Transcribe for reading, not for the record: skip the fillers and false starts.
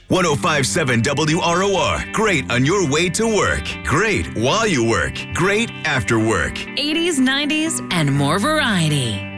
1057 WROR. Great on your way to work. Great while you work. Great after work. 80s, 90s, and more variety.